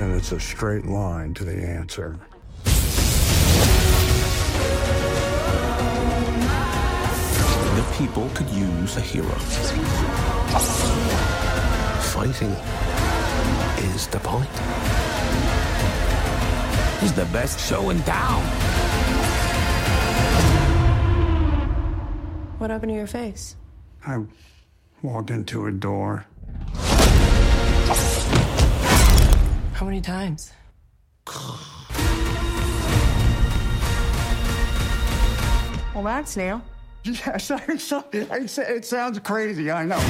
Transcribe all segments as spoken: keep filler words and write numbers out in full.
and it's a straight line to the answer. The people could use a hero. Fighting is the point. He's the best show in town. What happened to your face? I walked into a door. How many times? Well, that's new. Yes, it sounds crazy, I know.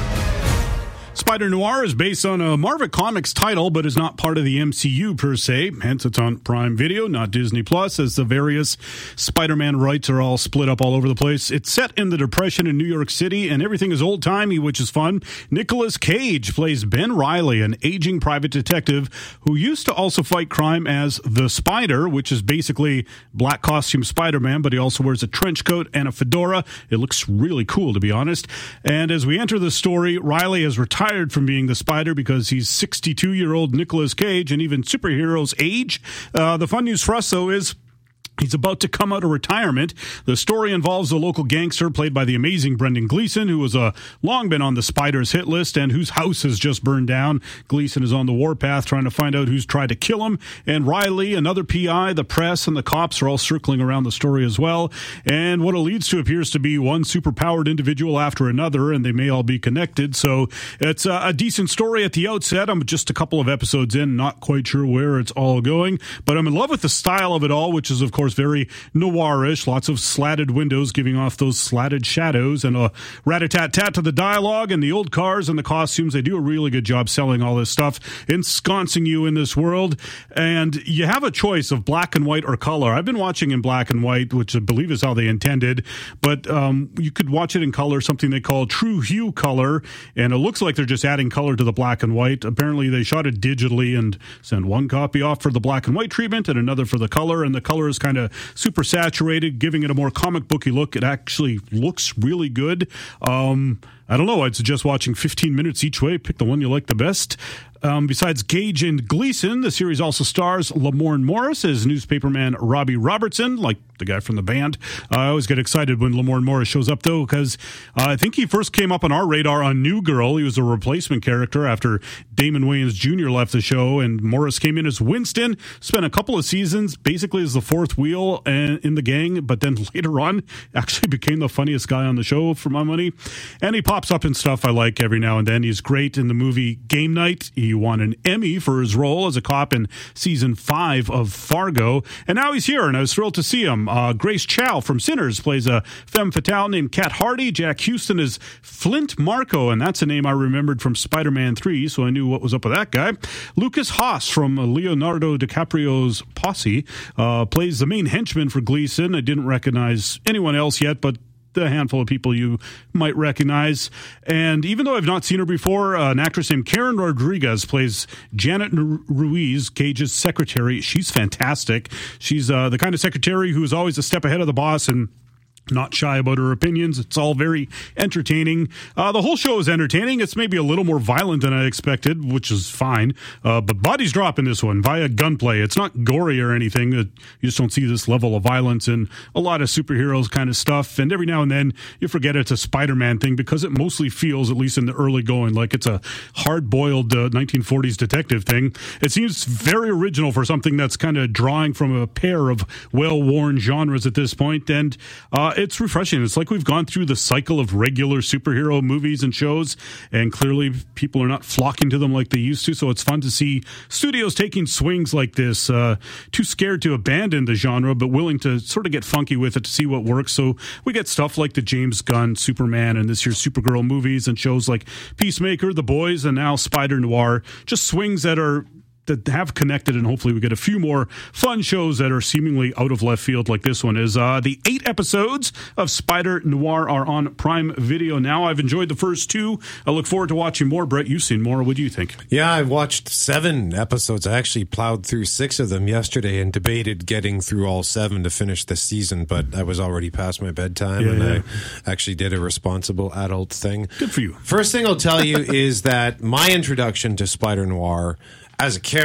Spider-Noir is based on a Marvel Comics title, but is not part of the M C U per se. Hence, it's on Prime Video, not Disney Plus, as the various Spider-Man rights are all split up all over the place. It's set in the Depression in New York City, and everything is old-timey, which is fun. Nicolas Cage plays Ben Reilly, an aging private detective who used to also fight crime as the Spider, which is basically black costume Spider-Man, but he also wears a trench coat and a fedora. It looks really cool, to be honest. And as we enter the story, Reilly has retired from being the Spider because he's sixty-two-year-old Nicolas Cage, and even superheroes age. Uh, the fun news for us, though, is he's about to come out of retirement. The story involves a local gangster played by the amazing Brendan Gleeson, who has uh, long been on the Spider's hit list and whose house has just burned down. Gleeson is on the warpath trying to find out who's tried to kill him. And Reilly, another P I, the press, and the cops are all circling around the story as well. And what it leads to appears to be one superpowered individual after another, and they may all be connected. So it's uh, a decent story at the outset. I'm just a couple of episodes in, not quite sure where it's all going. But I'm in love with the style of it all, which is, of course, very noirish, lots of slatted windows giving off those slatted shadows, and a rat-a-tat-tat to the dialogue and the old cars and the costumes. They do a really good job selling all this stuff, ensconcing you in this world, and you have a choice of black and white or color. I've been watching in black and white, which I believe is how they intended, but um, you could watch it in color, something they call true hue color, and it looks like they're just adding color to the black and white. Apparently they shot it digitally and sent one copy off for the black and white treatment and another for the color, and the color is kind of super saturated, giving it a more comic booky look. It actually looks really good. Um, I don't know. I'd suggest watching fifteen minutes each way. Pick the one you like the best. Um, besides Gage and Gleeson, the series also stars Lamorne Morris as newspaperman Robbie Robertson, like the guy from the band. Uh, I always get excited when Lamorne Morris shows up, though, because uh, I think he first came up on our radar on New Girl. He was a replacement character after Damon Wayans Junior left the show, and Morris came in as Winston, spent a couple of seasons basically as the fourth wheel in the gang, but then later on actually became the funniest guy on the show for my money. And he pops up in stuff I like every now and then. He's great in the movie Game Night. He won an Emmy for his role as a cop in season five of Fargo, and now he's here, and I was thrilled to see him. Uh, Grace Chow from Sinners plays a femme fatale named Kat Hardy. Jack Houston is Flint Marko, and that's a name I remembered from Spider-Man three, so I knew what was up with that guy. Lucas Haas from Leonardo DiCaprio's Posse uh, plays the main henchman for Gleeson. I didn't recognize anyone else yet, but a handful of people you might recognize. And even though I've not seen her before, uh, an actress named Karen Rodriguez plays Janet Ruiz, Cage's secretary. She's fantastic. She's uh, the kind of secretary who is always a step ahead of the boss and not shy about her opinions. It's all very entertaining. Uh, the whole show is entertaining. It's maybe a little more violent than I expected, which is fine. Uh, but bodies drop in this one via gunplay. It's not gory or anything. You just don't see this level of violence in a lot of superheroes kind of stuff. And every now and then you forget it's a Spider-Man thing because it mostly feels, at least in the early going, like it's a hard-boiled uh, nineteen forties detective thing. It seems very original for something that's kind of drawing from a pair of well-worn genres at this point. And uh, it's refreshing. It's like we've gone through the cycle of regular superhero movies and shows, and clearly people are not flocking to them like they used to, so it's fun to see studios taking swings like this, uh, too scared to abandon the genre, but willing to sort of get funky with it to see what works. So we get stuff like the James Gunn Superman and this year's Supergirl movies, and shows like Peacemaker, The Boys, and now Spider-Noir. Just swings that are that have connected, and hopefully we get a few more fun shows that are seemingly out of left field like this one is. Uh, the eight episodes of Spider-Noir are on Prime Video now. I've enjoyed the first two. I look forward to watching more. Brett, you've seen more. What do you think? Yeah, I watched seven episodes. I actually plowed through six of them yesterday and debated getting through all seven to finish the season, but I was already past my bedtime, yeah, and yeah. I actually did a responsible adult thing. Good for you. First thing I'll tell you is that my introduction to Spider-Noir as a character